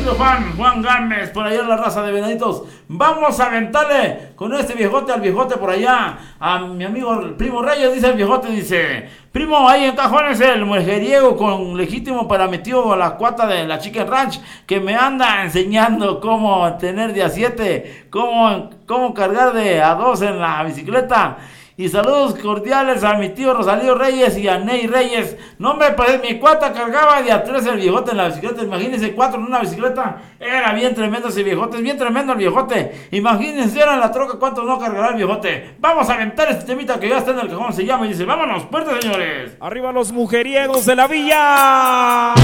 amigo Juan Gámez, por allá en la raza de Venaditos. Vamos a aventarle con este viejote al viejote por allá. A mi amigo el primo Reyes, dice el viejote, dice: primo, ahí en Cajones el mujeriego con legítimo para mi tío a la cuata de la Chicken Ranch, que me anda enseñando cómo tener de a 7, cómo cargar de a 2 en la bicicleta. Y saludos cordiales a mi tío Rosalío Reyes y a Ney Reyes. No me parece, mi cuata cargaba de a 3 el viejote en la bicicleta. Imagínense 4 en una bicicleta. Era bien tremendo ese viejote, es bien tremendo el viejote. Imagínense ahora en la troca cuánto no cargará el viejote. Vamos a aventar este temita que ya está en el cajón, se llama y dice: vámonos, fuerte señores. Arriba los mujeriegos de la villa.